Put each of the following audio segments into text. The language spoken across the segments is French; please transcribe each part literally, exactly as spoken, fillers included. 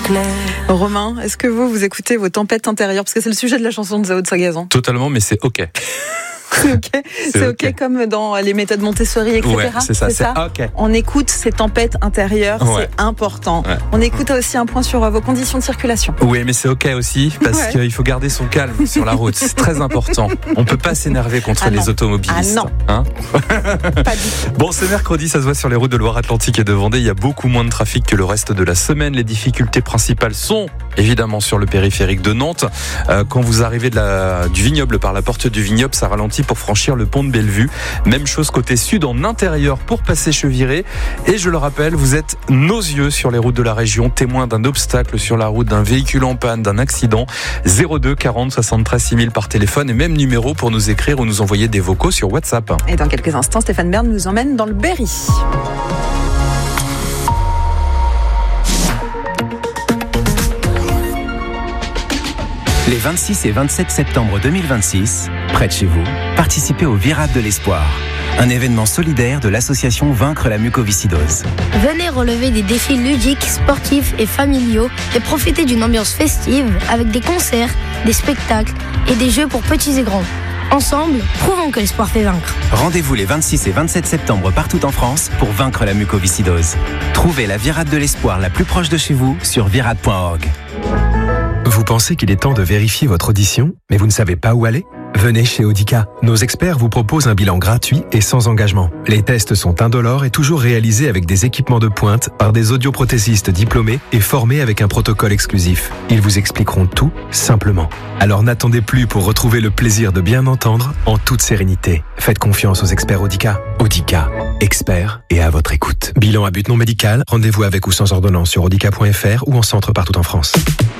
clair. Romain, est-ce que vous, vous écoutez vos tempêtes intérieures? Parce que c'est le sujet de la chanson de Zao de Sagazan. Totalement, mais c'est ok. C'est ok, c'est, c'est okay. ok comme dans les méthodes Montessori, et cetera. Ouais, c'est ça, c'est, c'est ça. ok. On écoute ces tempêtes intérieures, ouais. C'est important. Ouais. On écoute aussi un point sur vos conditions de circulation. Oui, mais c'est ok aussi, parce ouais. qu'il faut garder son calme sur la route. C'est très important. On peut pas s'énerver contre ah les automobilistes. Ah non. Hein pas du tout. Bon, c'est mercredi, ça se voit sur les routes de Loire-Atlantique et de Vendée. Il y a beaucoup moins de trafic que le reste de la semaine. Les difficultés principales sont évidemment sur le périphérique de Nantes. Euh, quand vous arrivez de la, du vignoble par la porte du vignoble, ça ralentit pour franchir le pont de Bellevue. Même chose côté sud en intérieur pour passer Cheviré. Et je le rappelle, vous êtes nos yeux sur les routes de la région, témoin d'un obstacle sur la route, d'un véhicule en panne, d'un accident. zéro deux quarante soixante-treize six mille par téléphone et même numéro pour nous écrire ou nous envoyer des vocaux sur WhatsApp. Et dans quelques instants, Stéphane Bern nous emmène dans le Berry. Les vingt-six et vingt-sept septembre deux mille vingt-six, près de chez vous, participez au Virade de l'Espoir, un événement solidaire de l'association Vaincre la mucoviscidose. Venez relever des défis ludiques, sportifs et familiaux et profiter d'une ambiance festive avec des concerts, des spectacles et des jeux pour petits et grands. Ensemble, prouvons que l'espoir fait vaincre. Rendez-vous les vingt-six et vingt-sept septembre partout en France pour vaincre la mucoviscidose. Trouvez la Virade de l'Espoir la plus proche de chez vous sur virade point org. Vous pensez qu'il est temps de vérifier votre audition, mais vous ne savez pas où aller ? Venez chez Audica. Nos experts vous proposent un bilan gratuit et sans engagement. Les tests sont indolores et toujours réalisés avec des équipements de pointe par des audioprothésistes diplômés et formés avec un protocole exclusif. Ils vous expliqueront tout simplement. Alors n'attendez plus pour retrouver le plaisir de bien entendre en toute sérénité. Faites confiance aux experts Audica. Audica, experts et à votre écoute. Bilan à but non médical, rendez-vous avec ou sans ordonnance sur audica point f r ou en centre partout en France.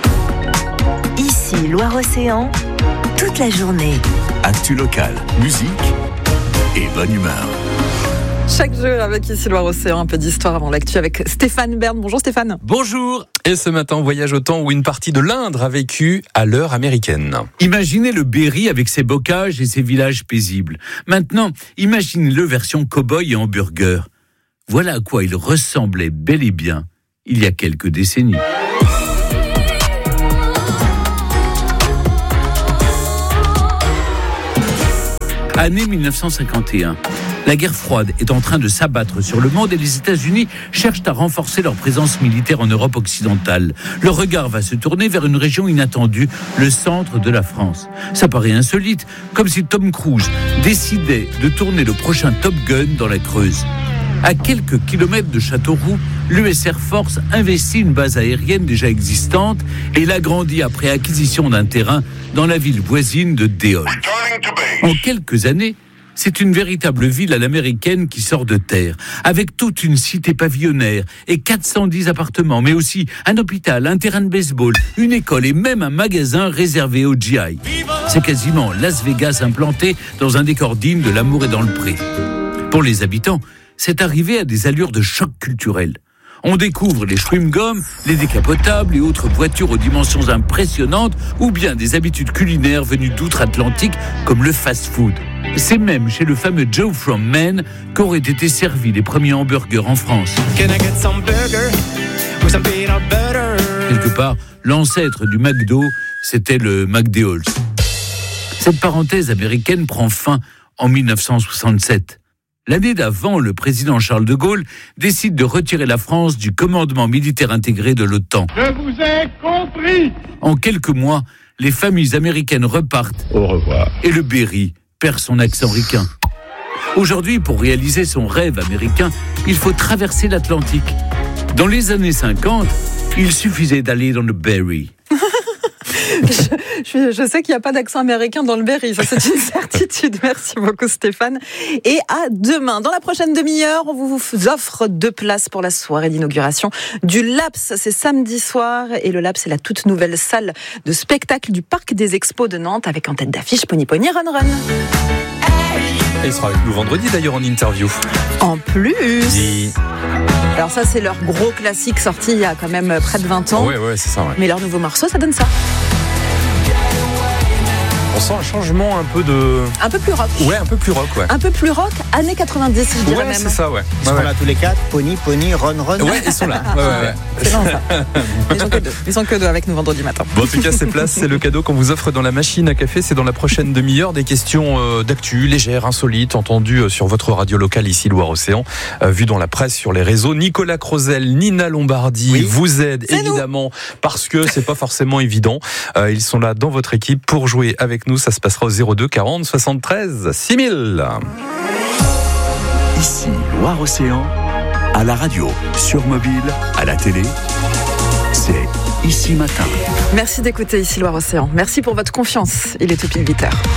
Ici Loire-Océan, toute la journée. Actu locale, musique et bonne humeur. Chaque jour avec Ici Loire-Océan, un peu d'histoire avant l'actu avec Stéphane Bern. Bonjour Stéphane. Bonjour. Et ce matin, on voyage au temps où une partie de l'Indre a vécu à l'heure américaine. Imaginez le Berry avec ses bocages et ses villages paisibles. Maintenant, imaginez-le version cow-boy et hamburger. Voilà à quoi il ressemblait bel et bien il y a quelques décennies. Année dix-neuf cent cinquante et un. La guerre froide est en train de s'abattre sur le monde et les États-Unis cherchent à renforcer leur présence militaire en Europe occidentale. Leur regard va se tourner vers une région inattendue, le centre de la France. Ça paraît insolite, comme si Tom Cruise décidait de tourner le prochain Top Gun dans la Creuse. À quelques kilomètres de Châteauroux, l'U S Air Force investit une base aérienne déjà existante et l'agrandit après acquisition d'un terrain dans la ville voisine de Déol. En quelques années, c'est une véritable ville à l'américaine qui sort de terre, avec toute une cité pavillonnaire et quatre cent dix appartements, mais aussi un hôpital, un terrain de baseball, une école et même un magasin réservé aux G I. C'est quasiment Las Vegas implanté dans un décor digne de L'amour est dans le pré. Pour les habitants, c'est arrivé à des allures de choc culturel. On découvre les chewing-gums, les décapotables et autres voitures aux dimensions impressionnantes ou bien des habitudes culinaires venues d'outre-Atlantique comme le fast-food. C'est même chez le fameux Joe from Maine qu'auraient été servis les premiers hamburgers en France. Quelque part, l'ancêtre du McDo, c'était le McDonald's. Cette parenthèse américaine prend fin en dix-neuf cent soixante-sept. L'année d'avant, le président Charles de Gaulle décide de retirer la France du commandement militaire intégré de l'OTAN. Je vous ai compris. En quelques mois, les familles américaines repartent. Au revoir. Et le Berry perd son accent ricain. Aujourd'hui, pour réaliser son rêve américain, il faut traverser l'Atlantique. Dans les années cinquante, il suffisait d'aller dans le Berry. Je, je, je sais qu'il n'y a pas d'accent américain dans le Berry, ça c'est une certitude. Merci beaucoup Stéphane. Et à demain. Dans la prochaine demi-heure, on vous offre deux places pour la soirée d'inauguration du Laps. C'est samedi soir et le Laps, c'est la toute nouvelle salle de spectacle du Parc des Expos de Nantes avec en tête d'affiche Pony Pony Run Run. Et il sera avec nous vendredi d'ailleurs en interview. En plus oui. Alors ça c'est leur gros classique sorti il y a quand même près de vingt ans. Ouais ouais c'est ça ouais. Mais leur nouveau morceau ça donne ça. On sent un changement un peu de... Un peu plus rock. Ouais, un peu plus rock, ouais. Un peu plus rock, années quatre-vingt-dix, je dirais Ouais, même. c'est ça, ouais. Ils sont ouais, là ouais. tous les quatre, Pony, Pony, Ron, Ron. Ouais, ils sont là. Ouais, ouais, ouais. C'est lent, ça. Ils sont que deux. Ils sont que deux avec nous vendredi matin. Bon, en tout cas, ces places, c'est le cadeau qu'on vous offre dans la machine à café. C'est dans la prochaine demi-heure. Des questions euh, d'actu, légères, insolites, entendues euh, sur votre radio locale ici, Loire-Océan, euh, vues dans la presse, sur les réseaux. Nicolas Crozel, Nina Lombardi Oui. vous aident, C'est évidemment, parce que c'est pas forcément évident. Euh, ils sont là dans votre équipe pour jouer avec nous. Ça se passera au zéro deux quarante soixante-treize six mille. Ici, Loire-Océan, à la radio, sur mobile, à la télé, c'est Ici Matin. Merci d'écouter ici Loire-Océan. Merci pour votre confiance. Il est tout pile huit heures.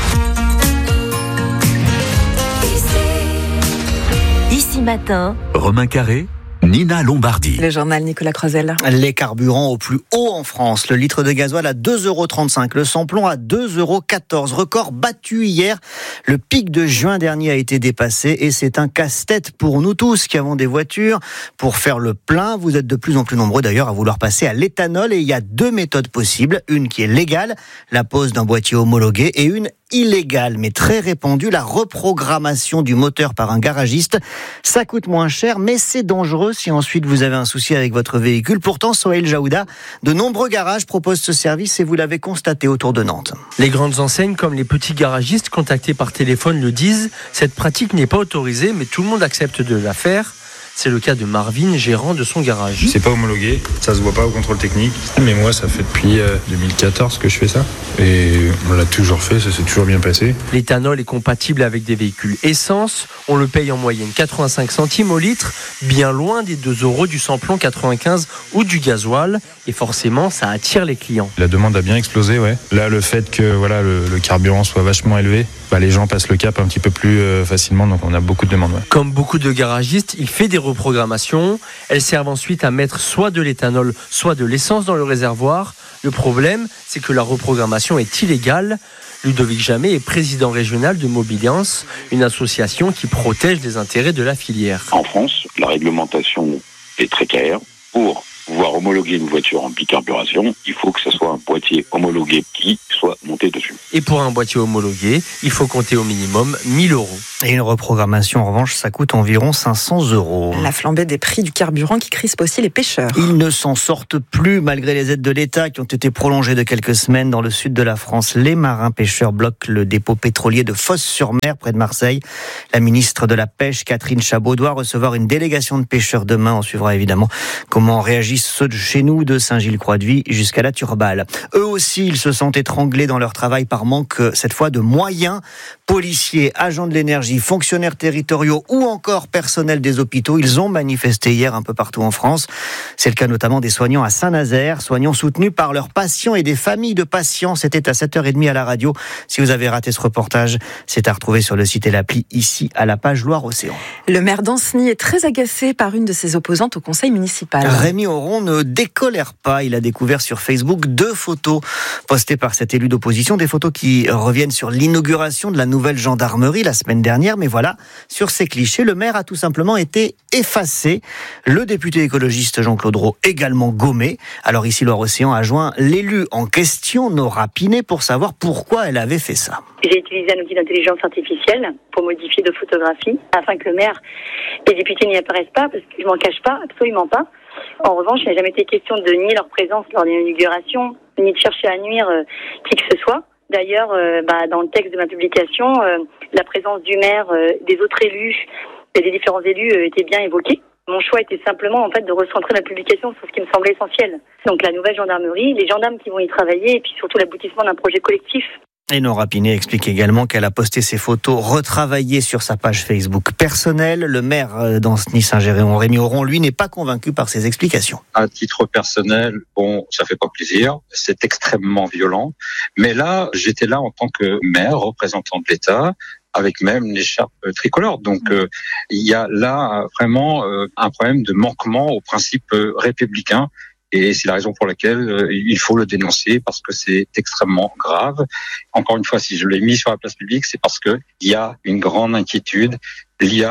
Ici Matin, Romain Carré, Nina Lombardi. Le journal Nicolas Crozel. Les carburants au plus haut en France. Le litre de gasoil à deux euros trente-cinq. Le samplon à deux euros quatorze. Record battu hier. Le pic de juin dernier a été dépassé et c'est un casse-tête pour nous tous qui avons des voitures. Pour faire le plein, vous êtes de plus en plus nombreux d'ailleurs à vouloir passer à l'éthanol et il y a deux méthodes possibles. Une qui est légale, la pose d'un boîtier homologué, et une illégale mais très répandue, la reprogrammation du moteur par un garagiste. Ça coûte moins cher mais c'est dangereux si ensuite vous avez un souci avec votre véhicule. Pourtant, Sohail Jaouda, de nombreux garages proposent ce service et vous l'avez constaté autour de Nantes. Les grandes enseignes comme les petits garagistes contactés par téléphone le disent, cette pratique n'est pas autorisée mais tout le monde accepte de la faire. C'est le cas de Marvin, gérant de son garage. C'est pas homologué, ça se voit pas au contrôle technique. Mais moi, ça fait depuis deux mille quatorze que je fais ça. Et on l'a toujours fait, ça s'est toujours bien passé. L'éthanol est compatible avec des véhicules essence. On le paye en moyenne quatre-vingt-cinq centimes au litre, bien loin des deux euros du samplon quatre-vingt-quinze ou du gasoil. Et forcément, ça attire les clients. La demande a bien explosé, ouais. Là, le fait que voilà, le, le carburant soit vachement élevé, bah, les gens passent le cap un petit peu plus euh, facilement, donc on a beaucoup de demandes. Ouais. Comme beaucoup de garagistes, il fait des reprogrammations. Elles servent ensuite à mettre soit de l'éthanol, soit de l'essence dans le réservoir. Le problème, c'est que la reprogrammation est illégale. Ludovic Jamet est président régional de Mobiliance, une association qui protège les intérêts de la filière. En France, la réglementation est très claire. Pour pouvoir homologuer une voiture en bicarburation, il faut que ce soit un boîtier homologué qui soit monté dessus. Et pour un boîtier homologué, il faut compter au minimum mille euros. Et une reprogrammation, en revanche, ça coûte environ cinq cents euros. La flambée des prix du carburant qui crispe aussi les pêcheurs. Ils ne s'en sortent plus malgré les aides de l'État qui ont été prolongées de quelques semaines dans le sud de la France. Les marins pêcheurs bloquent le dépôt pétrolier de Fos-sur-Mer près de Marseille. La ministre de la Pêche, Catherine Chabot, doit recevoir une délégation de pêcheurs demain. On suivra évidemment comment réagissent ceux de chez nous, de Saint-Gilles-Croix-de-Vie jusqu'à la Turballe. Eux aussi, ils se sentent étranglés dans leur travail par manque, cette fois, de moyens. Policiers, agents de l'énergie, fonctionnaires territoriaux ou encore personnel des hôpitaux, ils ont manifesté hier un peu partout en France. C'est le cas notamment des soignants à Saint-Nazaire, soignants soutenus par leurs patients et des familles de patients. C'était à sept heures trente à la radio. Si vous avez raté ce reportage, c'est à retrouver sur le site et l'appli ici à la page Loire-Océan. Le maire d'Ancenis est très agacé par une de ses opposantes au conseil municipal. Rémi Auron ne décolère pas. Il a découvert sur Facebook deux photos postées par cet élu d'opposition, des photos qui reviennent sur l'inauguration de la nouvelle gendarmerie la semaine dernière. Mais voilà, sur ces clichés, le maire a tout simplement été effacé. Le député écologiste Jean-Claude Rau, également gommé. Alors ici, Loire-Océan a joint l'élu en question, Nora Pinet, pour savoir pourquoi elle avait fait ça. J'ai utilisé un outil d'intelligence artificielle pour modifier de photographies afin que le maire et les députés n'y apparaissent pas, parce que je m'en cache pas, absolument pas. En revanche, il n'a jamais été question de nier leur présence lors de l'inauguration, ni de chercher à nuire euh, qui que ce soit. D'ailleurs, euh, bah, dans le texte de ma publication, euh, la présence du maire, euh, des autres élus et des différents élus euh, était bien évoquée. Mon choix était simplement en fait de recentrer ma publication sur ce qui me semblait essentiel. Donc la nouvelle gendarmerie, les gendarmes qui vont y travailler et puis surtout l'aboutissement d'un projet collectif. Et Nora Pinet explique également qu'elle a posté ses photos retravaillées sur sa page Facebook personnelle. Le maire d'Ancenis Saint-Géréon, Rémi Auron, lui, n'est pas convaincu par ses explications. À titre personnel, bon, ça fait pas plaisir. C'est extrêmement violent. Mais là, j'étais là en tant que maire, représentant de l'État, avec même une écharpe tricolore. Donc, euh, il y a là vraiment euh, un problème de manquement aux principes euh, républicains. Et c'est la raison pour laquelle euh, il faut le dénoncer, parce que c'est extrêmement grave. Encore une fois, si je l'ai mis sur la place publique, c'est parce que il y a une grande inquiétude. Il y a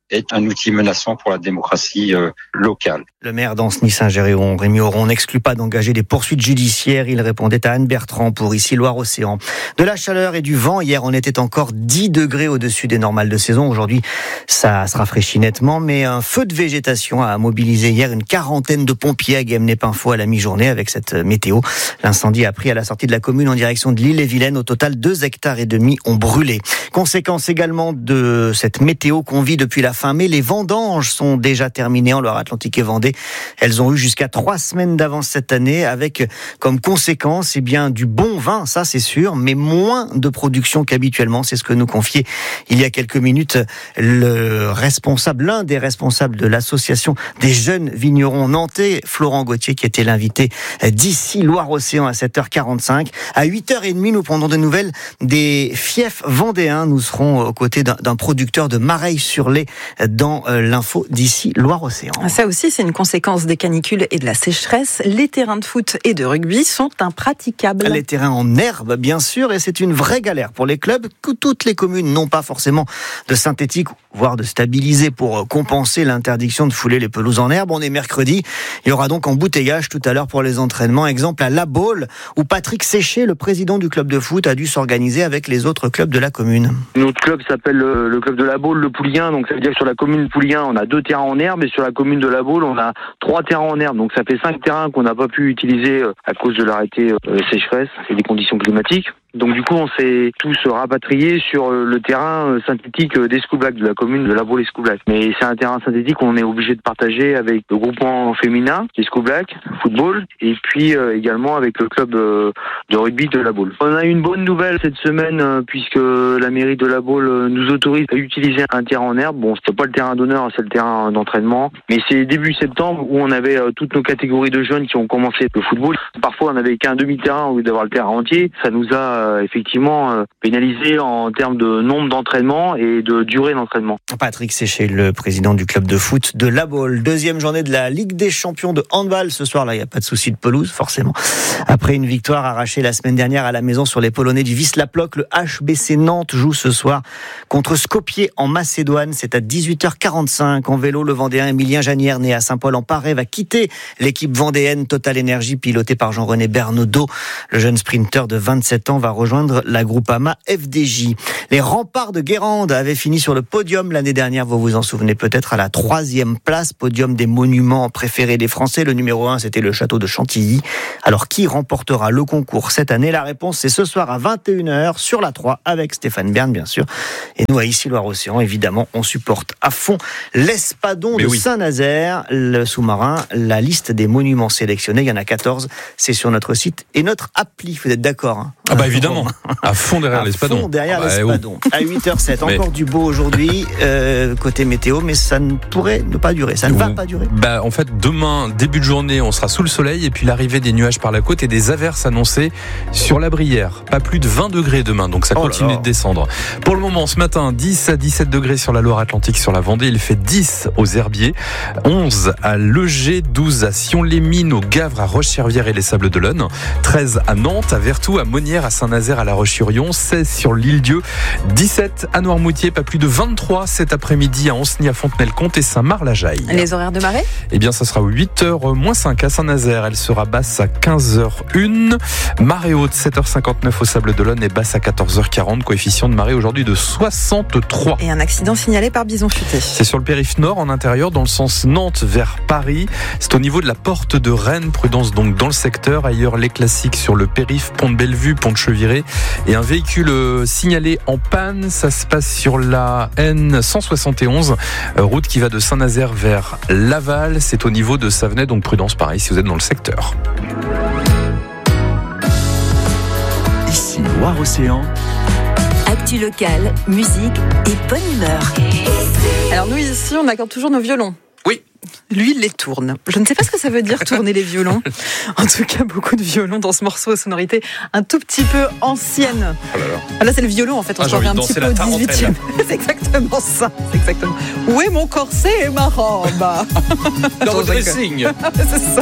est un outil menaçant pour la démocratie euh, locale. Le maire d'Ancenis-Saint-Géréon, Rémi Auron, n'exclut pas d'engager des poursuites judiciaires. Il répondait à Anne Bertrand pour Ici Loire-Océan. De la chaleur et du vent. Hier, on était encore dix degrés au-dessus des normales de saison. Aujourd'hui, ça se rafraîchit nettement, mais un feu de végétation a mobilisé hier une quarantaine de pompiers à Guémené-Pinfo à la mi-journée avec cette météo. L'incendie a pris à la sortie de la commune en direction de l'île-et-Vilaine. Au total, deux hectares et demi ont brûlé. Conséquence également de cette météo qu'on vit depuis la fin mai, les vendanges sont déjà terminées en Loire-Atlantique et Vendée. Elles ont eu jusqu'à trois semaines d'avance cette année, avec comme conséquence eh bien du bon vin, ça c'est sûr, mais moins de production qu'habituellement. C'est ce que nous confiait il y a quelques minutes le responsable, l'un des responsables de l'association des jeunes vignerons nantais, Florent Gauthier, qui était l'invité d'Ici Loire-Océan à sept heures quarante-cinq. À huit heures trente, nous prendrons des nouvelles des fiefs vendéens. Nous serons aux côtés d'un, d'un producteur de Mareil-sur-Lay dans l'info d'Ici Loire-Océan. Ça aussi, c'est une conséquence des canicules et de la sécheresse. Les terrains de foot et de rugby sont impraticables. Les terrains en herbe, bien sûr, et c'est une vraie galère pour les clubs, que toutes les communes n'ont pas forcément de synthétique, voire de stabilisé pour compenser l'interdiction de fouler les pelouses en herbe. On est mercredi, il y aura donc embouteillage tout à l'heure pour les entraînements. Exemple à La Baule, où Patrick Séché, le président du club de foot, a dû s'organiser avec les autres clubs de la commune. Notre club s'appelle le club de La Baule, le Pouliguen, donc ça veut dire que sur la commune Pouliguen, on a deux terrains en herbe, et sur la commune de La Baule, on a trois terrains en herbe. Donc ça fait cinq terrains qu'on n'a pas pu utiliser à cause de l'arrêté euh, sécheresse et des conditions climatiques. Donc du coup, on s'est tous rapatriés sur le terrain synthétique d'Escoublac, de la commune de La Baule-Escoublac. Mais c'est un terrain synthétique qu'on est obligé de partager avec le groupement féminin d'Escoublac, football, et puis euh, également avec le club euh, de rugby de La Baule. On a eu une bonne nouvelle cette semaine, euh, puisque la mairie de La Baule nous autorise à utiliser un terrain en herbe. Bon, c'était pas le terrain d'honneur, c'est le terrain d'entraînement. Mais c'est début septembre où on avait euh, toutes nos catégories de jeunes qui ont commencé le football. Parfois, on n'avait qu'un demi-terrain au lieu d'avoir le terrain entier. Ça nous a Euh, effectivement euh, pénalisé en termes de nombre d'entraînements et de durée d'entraînement. Patrick Séché, le président du club de foot de La Baule. Deuxième journée de la Ligue des champions de handball. Ce soir, là, il n'y a pas de souci de pelouse, forcément. Après une victoire arrachée la semaine dernière à la maison sur les Polonais du Wisla Plock, le H B C Nantes joue ce soir contre Skopje en Macédoine. C'est à dix-huit heures quarante-cinq. En vélo, le Vendéen Emilien Janière, né à Saint-Paul-en-Paray, va quitter l'équipe vendéenne Total Énergie, pilotée par Jean-René Bernaudot. Le jeune sprinter de vingt-sept ans va rejoindre la Groupama F D J. Les remparts de Guérande avaient fini sur le podium l'année dernière, vous vous en souvenez peut-être, à la troisième place, podium des monuments préférés des Français. Le numéro un, c'était le château de Chantilly. Alors, qui remportera le concours cette année? La réponse, c'est ce soir à vingt et une heures sur la trois, avec Stéphane Bern, bien sûr. Et nous, à Ici Loire-Océan, évidemment, on supporte à fond l'Espadon de oui. Saint-Nazaire, le sous-marin. La liste des monuments sélectionnés, il y en a quatorze. C'est sur notre site et notre appli. Vous êtes d'accord, hein? Ah bah évidemment, à fond derrière l'Espadon. À fond derrière ah bah, l'Espadon. Oh. À huit heures sept, mais... encore du beau aujourd'hui, euh, côté météo, mais ça ne pourrait ne pas durer. Ça ne va pas durer. Bah, en fait, demain, début de journée, on sera sous le soleil et puis l'arrivée des nuages par la côte et des averses annoncées sur la Brière. Pas plus de vingt degrés demain, donc ça oh continue de descendre. Pour le moment, ce matin, dix à dix-sept degrés sur la Loire-Atlantique, sur la Vendée. Il fait dix aux Herbiers, onze à Legé, douze à Sion-les-Mines, au Gavre, à Roche-Servière et les Sables d'Olonne, treize à Nantes, à Vertou, à Monnières, à Saint-Nazaire, à La Roche-sur-Yon, seize sur l'Île-Dieu, dix-sept à Noirmoutier, pas plus de vingt-trois cet après-midi à Anceny, à Fontenay-le-Comte et Saint-Marc-la-Jaille. Les horaires de marée ? Eh bien, ça sera huit heures moins cinq à Saint-Nazaire. Elle sera basse à quinze heures une. Marée haute, sept heures cinquante-neuf au Sables d'Olonne et basse à quatorze heures quarante. Coefficient de marée aujourd'hui de soixante-trois. Et un accident signalé par Bison Futé. C'est sur le périph' nord, en intérieur, dans le sens Nantes vers Paris. C'est au niveau de la porte de Rennes. Prudence donc dans le secteur. Ailleurs, les classiques sur le périph', pont de Bellevue, pont de Cheviré. Et un véhicule signalé en panne. Ça se passe sur la N cent soixante et onze, route qui va de Saint-Nazaire vers Laval. C'est au niveau de Savenay, donc prudence pareil si vous êtes dans le secteur. Ici Loire-Océan. Actu locale, musique et bonne humeur. Alors nous ici, on accorde toujours nos violons. Oui. Lui, il les tourne. Je ne sais pas ce que ça veut dire, tourner les violons. En tout cas, beaucoup de violons dans ce morceau aux sonorités un tout petit peu anciennes. Oh là, là. Ah, là, c'est le violon, en fait. On ah, se revient un petit peu au dix-huitième. C'est exactement ça. C'est exactement. Où est mon corset et ma robe? Dans le dressing. C'est ça.